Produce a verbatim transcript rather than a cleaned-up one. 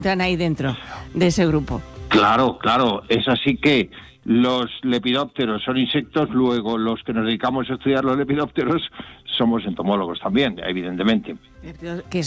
están ahí dentro de ese grupo. Claro, claro, es así que los lepidópteros son insectos, luego los que nos dedicamos a estudiar los lepidópteros somos entomólogos también, evidentemente. Que